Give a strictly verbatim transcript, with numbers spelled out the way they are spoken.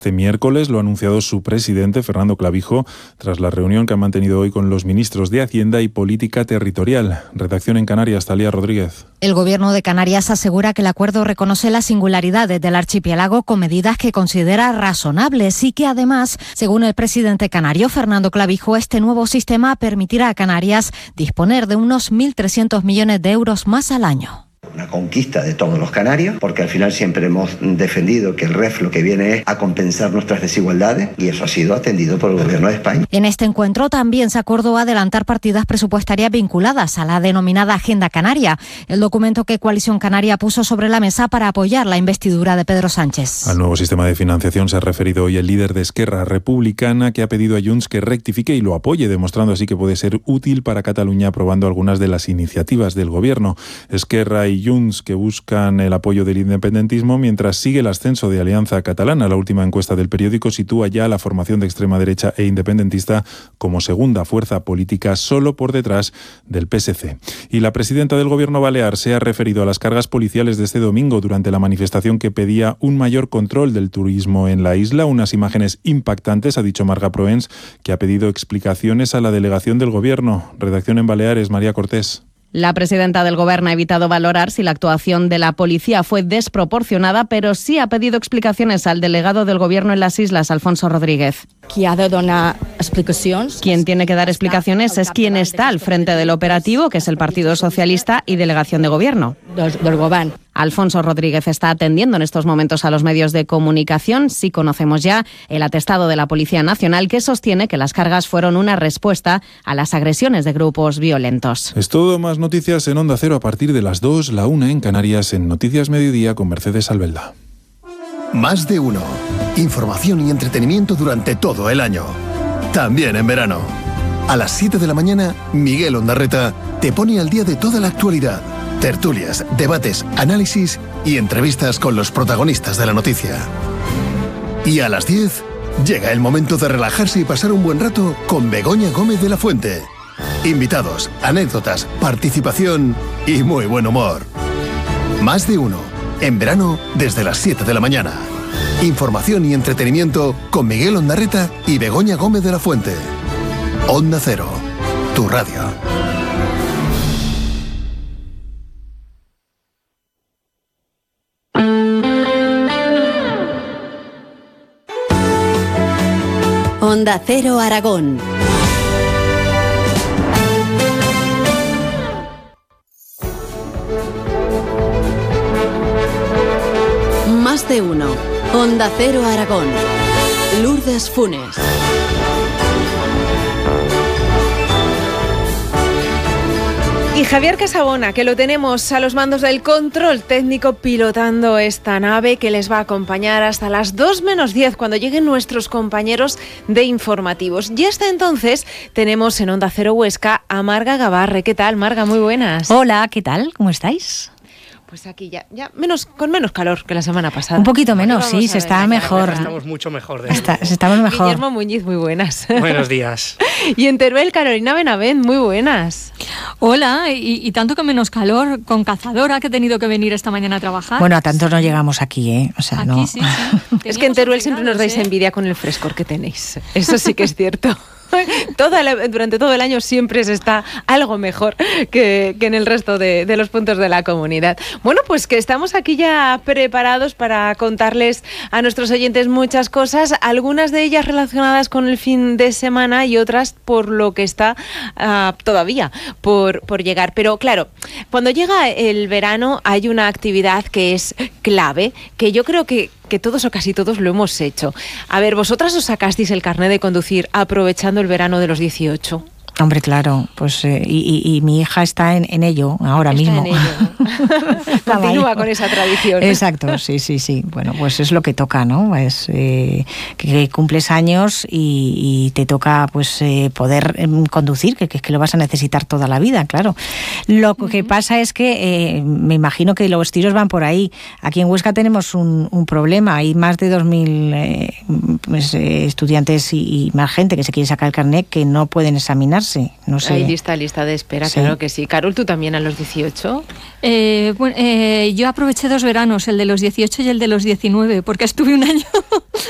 Este miércoles lo ha anunciado su presidente, Fernando Clavijo, tras la reunión que ha mantenido hoy con los ministros de Hacienda y Política Territorial. Redacción en Canarias, Talía Rodríguez. El Gobierno de Canarias asegura que el acuerdo reconoce las singularidades del archipiélago con medidas que considera razonables y que además, según el presidente canario Fernando Clavijo, este nuevo sistema permitirá a Canarias disponer de unos mil trescientos millones de euros más al año. Una conquista de todos los canarios, porque al final siempre hemos defendido que el R E F lo que viene es a compensar nuestras desigualdades y eso ha sido atendido por el Gobierno de España. En este encuentro también se acordó adelantar partidas presupuestarias vinculadas a la denominada Agenda Canaria, el documento que Coalición Canaria puso sobre la mesa para apoyar la investidura de Pedro Sánchez. Al nuevo sistema de financiación se ha referido hoy el líder de Esquerra Republicana, que ha pedido a Junts que rectifique y lo apoye, demostrando así que puede ser útil para Cataluña aprobando algunas de las iniciativas del Gobierno. Esquerra y Junts que buscan el apoyo del independentismo mientras sigue el ascenso de Alianza Catalana. La última encuesta del periódico sitúa ya a la formación de extrema derecha e independentista como segunda fuerza política, solo por detrás del P S C. Y la presidenta del Gobierno balear se ha referido a las cargas policiales de este domingo durante la manifestación que pedía un mayor control del turismo en la isla. Unas imágenes impactantes, ha dicho Marga Proens, que ha pedido explicaciones a la delegación del Gobierno. Redacción en Baleares, María Cortés. La presidenta del Gobierno ha evitado valorar si la actuación de la policía fue desproporcionada, pero sí ha pedido explicaciones al delegado del Gobierno en las islas, Alfonso Rodríguez. Qui ha de donar explicacions. Quien tiene que dar explicaciones es quien está al frente del operativo, que es el Partido Socialista y delegación de Gobierno. Del, del Govern. Alfonso Rodríguez está atendiendo en estos momentos a los medios de comunicación. Sí conocemos ya el atestado de la Policía Nacional que sostiene que las cargas fueron una respuesta a las agresiones de grupos violentos. Es todo, más noticias en Onda Cero a partir de las dos, la una en Canarias, en Noticias Mediodía con Mercedes Albelda. Más de uno. Información y entretenimiento durante todo el año. También en verano. A las siete de la mañana, Miguel Ondarreta te pone al día de toda la actualidad. Tertulias, debates, análisis y entrevistas con los protagonistas de la noticia. Y a las diez, llega el momento de relajarse y pasar un buen rato con Begoña Gómez de la Fuente. Invitados, anécdotas, participación y muy buen humor. Más de uno. En verano, desde las siete de la mañana. Información y entretenimiento con Miguel Ondarreta y Begoña Gómez de la Fuente. Onda Cero, tu radio. Onda Cero Aragón. Más de uno. Onda Cero Aragón. Lourdes Funes. Y Javier Casabona, que lo tenemos a los mandos del control técnico pilotando esta nave que les va a acompañar hasta las dos menos diez cuando lleguen nuestros compañeros de informativos. Y hasta entonces tenemos en Onda Cero Huesca a Marga Gabarre. ¿Qué tal, Marga? Muy buenas. Hola, ¿qué tal? ¿Cómo estáis? Pues aquí ya, ya menos, con menos calor que la semana pasada. Un poquito menos, sí, se está mejor. Estamos mucho mejor. De está, estamos mejor. Guillermo Muñiz, muy buenas. Buenos días. Y en Teruel, Carolina Benavent, muy buenas. Hola, y, y tanto que menos calor, con Cazadora, que he tenido que venir esta mañana a trabajar. Bueno, a tanto no llegamos aquí, ¿eh? O sea, aquí no. sí, sí. Es que en Teruel siempre nos dais envidia con el frescor que tenéis. Eso sí que es cierto. Toda la, durante todo el año siempre se está algo mejor que, que en el resto de, de los puntos de la comunidad. Bueno, pues que estamos aquí ya preparados para contarles a nuestros oyentes muchas cosas, algunas de ellas relacionadas con el fin de semana y otras por lo que está uh, todavía por, por llegar. Pero claro, cuando llega el verano hay una actividad que es clave, que yo creo que que todos o casi todos lo hemos hecho. A ver, ¿vosotras os sacasteis el carnet de conducir aprovechando el verano de los dieciocho? Hombre, claro, pues eh, y, y, y mi hija está en, en ello ahora está mismo. En ello, ¿no? Continúa con esa tradición. Exacto, sí, sí, sí. Bueno, pues es lo que toca, ¿no? Es eh, que, que cumples años y, y te toca, pues, eh, poder eh, conducir, que, que, que lo vas a necesitar toda la vida, claro. Lo uh-huh. que pasa es que eh, me imagino que los tiros van por ahí. Aquí en Huesca tenemos un, un problema. Hay más de dos mil eh, pues, eh, estudiantes y, y más gente que se quiere sacar el carnet que no pueden examinarse. No sé. Hay lista, lista de espera, sí. Claro que sí. Carol, ¿tú también a los dieciocho? Eh, bueno, eh, yo aproveché dos veranos, el de los dieciocho y el de los diecinueve, porque estuve un año